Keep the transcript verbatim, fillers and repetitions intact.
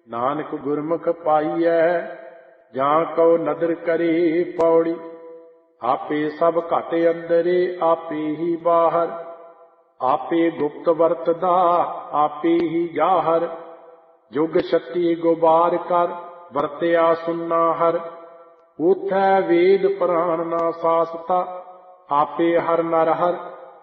नानक गुरमुख पाइयै जां कौ नदर करे पौड़ी। आपे सब घट अंदरे आपे ही बाहर, आपे गुप्त वरतदा आपे ही जाहर। जुग शक्ति गुबार कर वरत्या सुन्ना हर, ऊथै वेद पुराण ना सासता आपे हर नर हर।